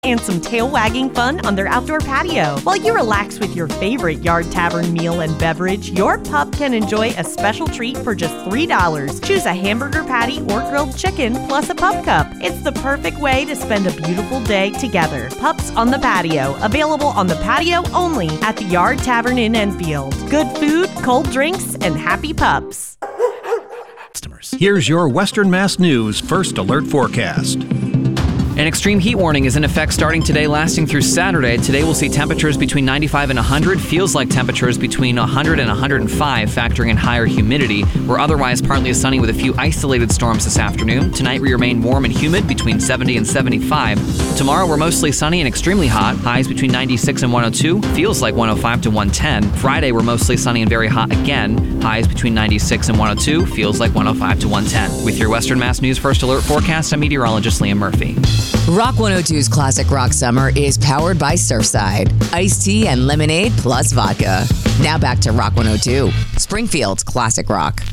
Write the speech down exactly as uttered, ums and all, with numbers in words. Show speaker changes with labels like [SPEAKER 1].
[SPEAKER 1] and some tail-wagging fun on their outdoor patio. While you relax with your favorite Yard Tavern meal and beverage, your pup can enjoy a special treat for just three dollars. Choose a hamburger patty or grilled chicken plus a pup cup. It's the perfect way to spend a beautiful day together. Pups on the Patio, available on the patio only at the Yard Tavern in Enfield. Good food, cold drinks, and happy pups.
[SPEAKER 2] Here's your Western Mass News First Alert Forecast.
[SPEAKER 3] An extreme heat warning is in effect starting today, lasting through Saturday. Today we'll see temperatures between ninety-five and one hundred. Feels like temperatures between one hundred and one hundred five, factoring in higher humidity. We're otherwise partly sunny with a few isolated storms this afternoon. Tonight we remain warm and humid between seventy and seventy-five. Tomorrow we're mostly sunny and extremely hot. Highs between ninety-six and one oh two. Feels like one oh five to one ten. Friday we're mostly sunny and very hot again. Highs between ninety-six and one oh two. Feels like one oh five to one ten. With your Western Mass News First Alert forecast, I'm meteorologist Liam Murphy.
[SPEAKER 4] Rock one oh two's Classic Rock Summer is powered by Surfside. Iced tea and lemonade plus vodka. Now back to Rock one oh two, Springfield's Classic Rock.